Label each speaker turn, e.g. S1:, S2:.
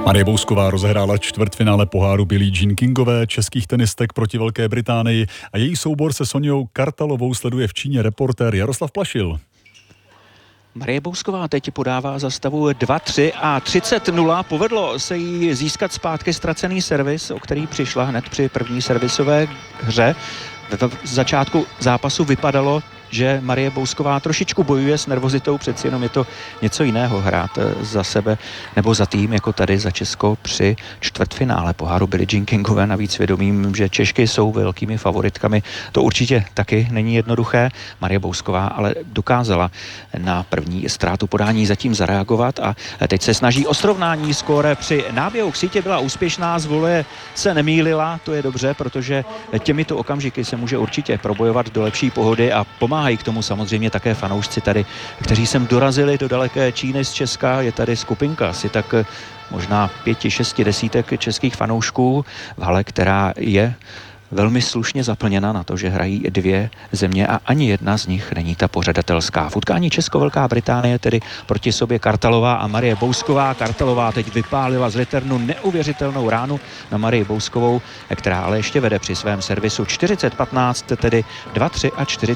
S1: Marie Bousková rozehrála čtvrtfinále poháru Billie Jean Kingové českých tenistek proti Velké Británii a její soubor se Soňou Kartalovou sleduje v Číně reportér Jaroslav Plašil.
S2: Marie Bousková teď podává za stavu 2-3 a 30-0. Povedlo se jí získat zpátky ztracený servis, o který přišla hned při první servisové hře. V začátku zápasu vypadalo, že Marie Bousková trošičku bojuje s nervozitou, přeci jenom je to něco jiného hrát za sebe nebo za tým, jako tady za Česko při čtvrtfinále poháru Billie Jean Kingové, navíc vědomím, že Češky jsou velkými favoritkami. To určitě taky není jednoduché. Marie Bousková ale dokázala na první ztrátu podání zatím zareagovat a teď se snaží o srovnání skóre. Při náběhu k sítě byla úspěšná, z voleje se nemýlila, to je dobře, protože těmito okamžiky se může určitě probojovat do lepší pohody a pomáhají k tomu samozřejmě také fanoušci tady, kteří sem dorazili do daleké Číny z Česka. Je tady skupinka asi tak možná 5-6 desítek českých fanoušků v hale, která je velmi slušně zaplněna na to, že hrají dvě země a ani jedna z nich není ta pořadatelská. V utkání Česko-Velká Británie tedy proti sobě Kartalová a Marie Bousková. Kartalová teď vypálila z returnu neuvěřitelnou ránu na Marii Bouskovou, která ale ještě vede při svém servisu 40-15, tedy 2-3 a 4